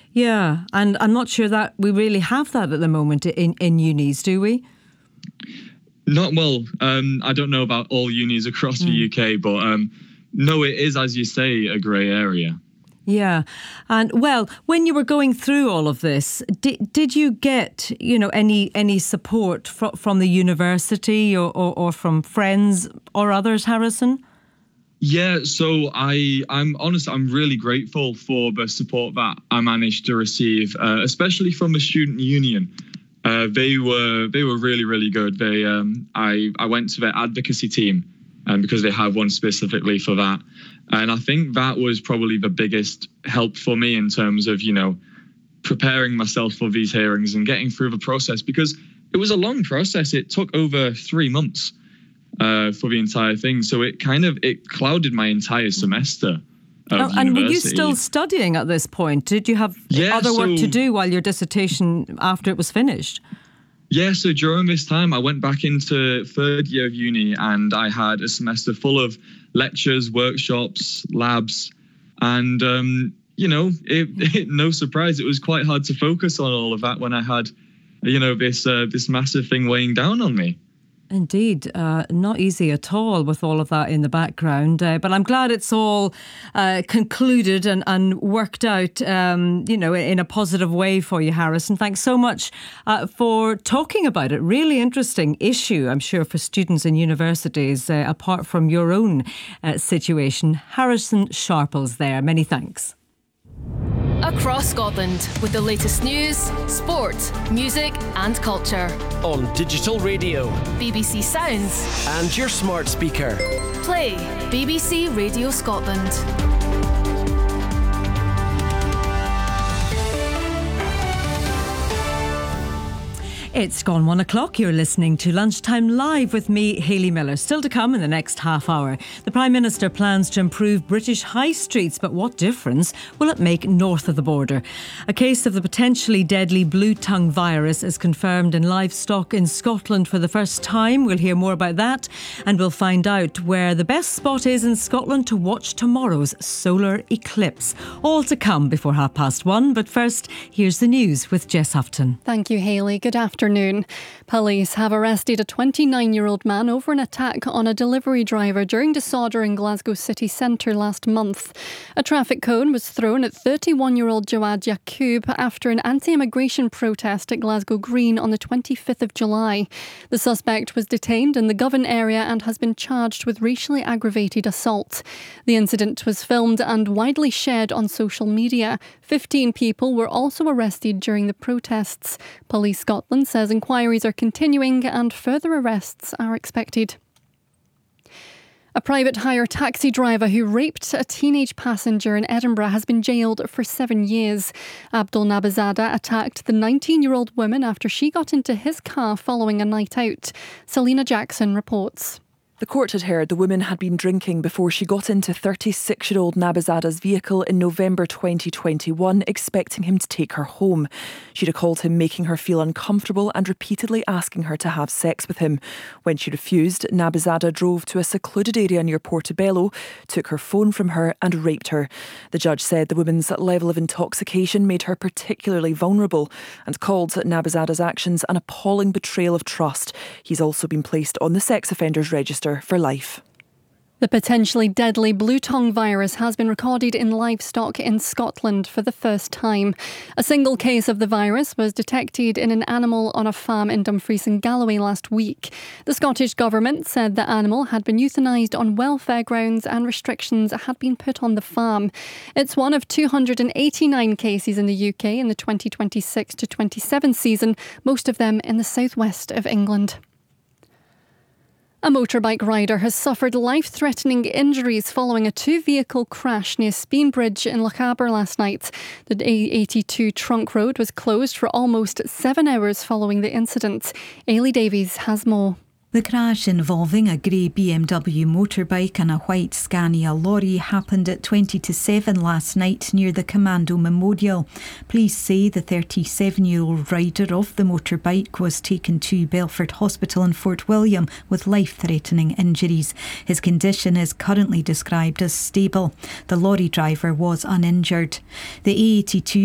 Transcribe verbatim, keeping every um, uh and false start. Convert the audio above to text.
Yeah, and I'm not sure that we really have that at the moment in, in unis, do we? Not well. Um, I don't know about all unis across mm. the U K, but um, no, it is, as you say, a grey area. Yeah. And well, when you were going through all of this, did, did you get, you know, any any support fr- from the university or, or, or from friends or others, Harrison? Yeah, so I, I'm honest, I'm really grateful for the support that I managed to receive, uh, especially from the student union. Uh, they were they were really, really good. They um, I, I went to their advocacy team um, because they have one specifically for that. And I think that was probably the biggest help for me in terms of, you know, preparing myself for these hearings and getting through the process, because it was a long process. It took over three months uh, for the entire thing. So it kind of, it clouded my entire semester. Oh, and were you still studying at this point? Did you have yeah, other so, work to do while your dissertation, after it was finished? Yeah, so during this time, I went back into third year of uni and I had a semester full of lectures, workshops, labs, and, um, you know, it, it, no surprise, it was quite hard to focus on all of that when I had, you know, this uh, this massive thing weighing down on me. Indeed, uh, not easy at all with all of that in the background. Uh, but I'm glad it's all uh, concluded and, and worked out, um, you know, in a positive way for you, Harrison. Thanks so much uh, for talking about it. Really interesting issue, I'm sure, for students in universities, uh, apart from your own uh, situation. Harrison Sharples there. Many thanks. Across Scotland with the latest news, sport, music and culture. On digital radio, B B C Sounds and your smart speaker. Play B B C Radio Scotland. It's gone one o'clock. You're listening to Lunchtime Live with me, Hayley Miller. Still to come in the next half hour. The Prime Minister plans to improve British high streets, but what difference will it make north of the border? A case of the potentially deadly blue tongue virus is confirmed in livestock in Scotland for the first time. We'll hear more about that, and we'll find out where the best spot is in Scotland to watch tomorrow's solar eclipse. All to come before half past one. But first, here's the news with Jess Houghton. Thank you, Hayley. Good afternoon. Police have arrested a twenty-nine-year-old man over an attack on a delivery driver during disorder in Glasgow city centre last month. A traffic cone was thrown at thirty-one-year-old Jawad Yacoub after an anti-immigration protest at Glasgow Green on the twenty-fifth of July. The suspect was detained in the Govan area and has been charged with racially aggravated assault. The incident was filmed and widely shared on social media. Fifteen people were also arrested during the protests. Police Scotland says inquiries are continuing and further arrests are expected. A private hire taxi driver who raped a teenage passenger in Edinburgh has been jailed for seven years. Abdul Nabizada attacked the nineteen-year-old woman after she got into his car following a night out. Selena Jackson reports. The court had heard the woman had been drinking before she got into thirty-six-year-old Nabizada's vehicle in November twenty twenty-one, expecting him to take her home. She'd recalled him making her feel uncomfortable and repeatedly asking her to have sex with him. When she refused, Nabizada drove to a secluded area near Portobello, took her phone from her and raped her. The judge said the woman's level of intoxication made her particularly vulnerable and called Nabizada's actions an appalling betrayal of trust. He's also been placed on the sex offenders register for life. The potentially deadly blue tongue virus has been recorded in livestock in Scotland for the first time. A single case of the virus was detected in an animal on a farm in Dumfries and Galloway last week. The Scottish Government said the animal had been euthanised on welfare grounds and restrictions had been put on the farm. It's one of two hundred eighty-nine cases in the U K in the twenty twenty-six to twenty-seven season, most of them in the southwest of England. A motorbike rider has suffered life-threatening injuries following a two-vehicle crash near Speenbridge in Lochaber last night. The A eighty-two trunk road was closed for almost seven hours following the incident. Ailey Davies has more. The crash involving a grey B M W motorbike and a white Scania lorry happened at twenty to seven last night near the Commando Memorial. Police say the thirty-seven-year-old rider of the motorbike was taken to Belford Hospital in Fort William with life-threatening injuries. His condition is currently described as stable. The lorry driver was uninjured. The A eighty-two